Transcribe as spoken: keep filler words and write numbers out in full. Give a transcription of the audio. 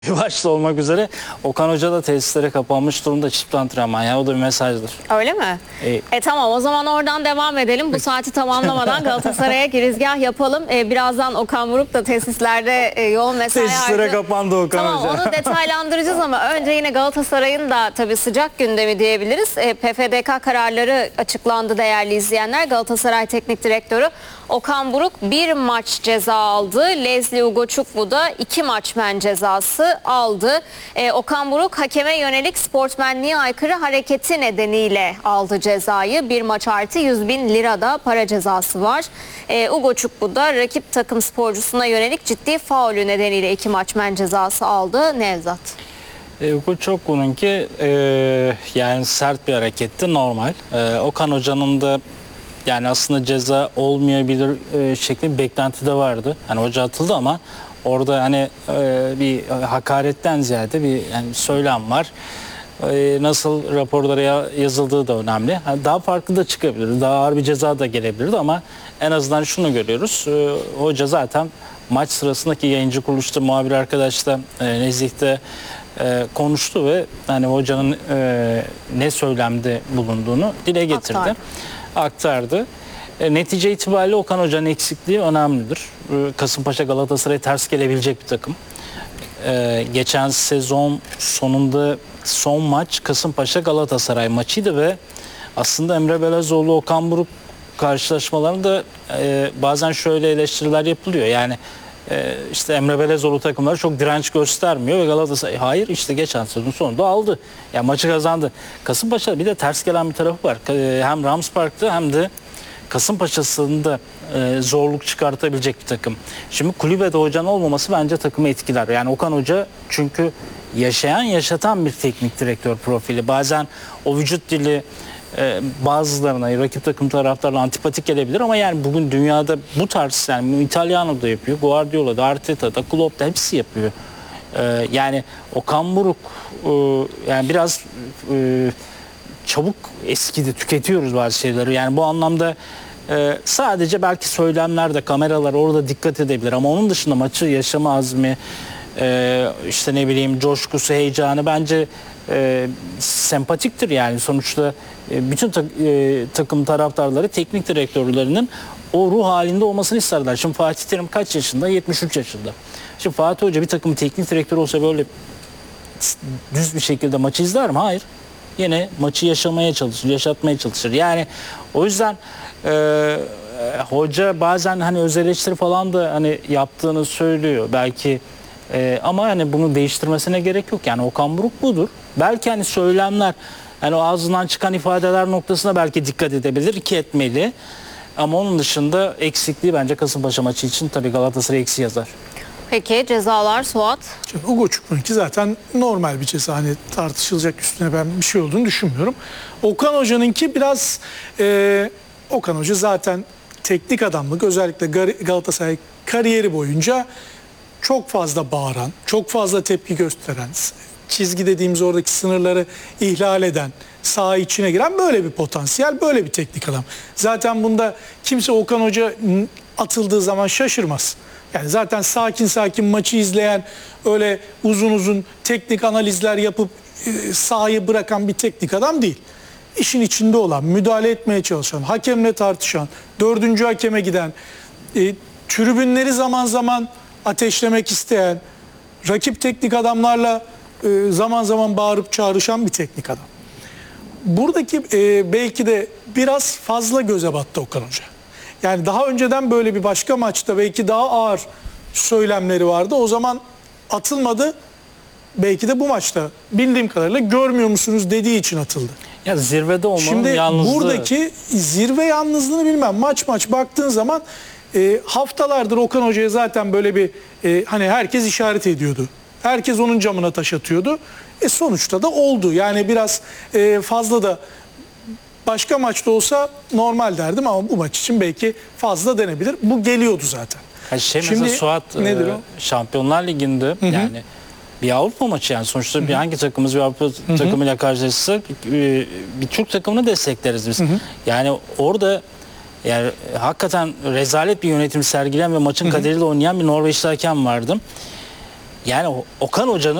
Başta olmak üzere Okan Hoca da tesislere kapanmış durumda, çift antrenman, yani o da bir mesajdır. Öyle mi? E, E tamam, o zaman oradan devam edelim. Bu saati tamamlamadan Galatasaray'a girizgah yapalım. E, birazdan Okan Buruk da tesislerde e, yoğun mesai Tesislere harcı. kapandı Okan Tamam, Hoca. onu detaylandıracağız ama önce yine Galatasaray'ın da tabii sıcak gündemi diyebiliriz. E, P F D K kararları açıklandı değerli izleyenler. Galatasaray Teknik Direktörü Okan Buruk bir maç ceza aldı. Leslie Ugochukwu da iki maç men cezası aldı. Ee, Okan Buruk hakeme yönelik sportmenliğe aykırı hareketi nedeniyle aldı cezayı. Bir maç artı yüz bin lira da para cezası var. Ee, Ugochukwu da rakip takım sporcusuna yönelik ciddi faulü nedeniyle iki maç men cezası aldı. Nevzat. E, Ugochukwu'nunki e, yani sert bir hareketti, normal. E, Okan Hoca'nın da yani aslında ceza olmayabilir e, şeklinde bir beklenti de vardı. Hani hoca atıldı ama orada hani e, bir hakaretten ziyade bir yani söylem var. E, nasıl raporlara yazıldığı da önemli. Yani daha farklı da çıkabilirdi. Daha ağır bir ceza da gelebilirdi ama en azından şunu görüyoruz. E, hoca zaten maç sırasındaki yayıncı kuruluşta, muhabir arkadaşla e, Nezih'te e, konuştu ve hani hocanın e, ne söylemde bulunduğunu dile getirdi. Aktardı. aktardı. E, netice itibariyle Okan Hoca'nın eksikliği önemlidir. E, Kasımpaşa Galatasaray'a ters gelebilecek bir takım. E, geçen sezon sonunda son maç Kasımpaşa Galatasaray maçıydı ve aslında Emre Belezoğlu Okan Buruk karşılaşmalarında e, bazen şöyle eleştiriler yapılıyor. Yani e, işte Emre Belezoğlu takımları çok direnç göstermiyor ve Galatasaray hayır işte geçen sezon sonunda aldı. Yani maçı kazandı. Kasımpaşa bir de ters gelen bir tarafı var. E, hem Rams Park'ta hem de Kasımpaşa'sında e, zorluk çıkartabilecek bir takım. Şimdi kulübede hocanın olmaması bence takımı etkiler. Yani Okan Hoca çünkü yaşayan yaşatan bir teknik direktör profili. Bazen o vücut dili e, bazılarına, rakip takım taraftarına antipatik gelebilir ama yani bugün dünyada bu tarz, yani İtalyano da yapıyor, Guardiola da, Arteta da, Klopp da hepsi yapıyor. E, yani Okan Buruk e, yani biraz e, çabuk eskidi, tüketiyoruz bazı şeyleri. Yani bu anlamda e, sadece belki söylemlerde, kameralar orada dikkat edebilir ama onun dışında maçı yaşama azmi, e, işte ne bileyim coşkusu, heyecanı bence e, sempatiktir yani. Sonuçta e, bütün ta, e, takım taraftarları teknik direktörlerinin o ruh halinde olmasını isterler. Şimdi Fatih Terim kaç yaşında? yetmiş üç yaşında. Şimdi Fatih Hoca bir takımın teknik direktörü olsa böyle düz bir şekilde maçı izler mi? Hayır. Yine maçı yaşamaya çalışır, yaşatmaya çalışır. Yani o yüzden e, hoca bazen hani öz eleştiri falan da hani yaptığını söylüyor belki e, ama hani bunu değiştirmesine gerek yok. Yani Okan Buruk budur. Belki hani söylemler, hani o ağzından çıkan ifadeler noktasına belki dikkat edebilir ki etmeli. Ama onun dışında eksikliği bence Kasımpaşa maçı için tabii Galatasaray eksi yazar. Peki cezalar Suat? Ugochukwu zaten normal bir ceza. Hani tartışılacak üstüne ben bir şey olduğunu düşünmüyorum. Okan Hoca'nınki biraz e, Okan Hoca zaten teknik adamlık, özellikle Galatasaray kariyeri boyunca çok fazla bağıran, çok fazla tepki gösteren, çizgi dediğimiz oradaki sınırları ihlal eden, saha içine giren böyle bir potansiyel, böyle bir teknik adam. Zaten bunda kimse Okan Hoca atıldığı zaman şaşırmaz. Yani zaten sakin sakin maçı izleyen, öyle uzun uzun teknik analizler yapıp e, sahayı bırakan bir teknik adam değil. İşin içinde olan, müdahale etmeye çalışan, hakemle tartışan, dördüncü hakeme giden, e, tribünleri zaman zaman ateşlemek isteyen, rakip teknik adamlarla e, zaman zaman bağırıp çağrışan bir teknik adam. Buradaki e, belki de biraz fazla göze battı Okan Hoca. Yani daha önceden böyle bir başka maçta belki daha ağır söylemleri vardı. O zaman atılmadı. Belki de bu maçta bildiğim kadarıyla görmüyor musunuz dediği için atıldı. Ya zirvede olmanın Şimdi yalnızlığı. buradaki zirve yalnızlığını bilmem. Maç maç baktığın zaman e, haftalardır Okan Hoca'ya zaten böyle bir e, hani herkes işaret ediyordu. Herkes onun camına taş atıyordu. E sonuçta da oldu. Yani biraz e, fazla da başka maçta olsa normal derdim ama bu maç için belki fazla denebilir. Bu geliyordu zaten. Ha şey Şimdi, mesela Suat nedir e, o? Şampiyonlar Ligi'nde Hı-hı. yani bir Avrupa maçı, yani sonuçta Hı-hı. bir hangi takımımız bir Avrupa Hı-hı. takımıyla karşılaşırsa bir, bir Türk takımını destekleriz biz. Hı-hı. Yani orada yani hakikaten rezalet bir yönetim sergileyen ve maçın Hı-hı. kaderiyle oynayan bir Norveçli hakem vardı. Yani Okan Hoca'nın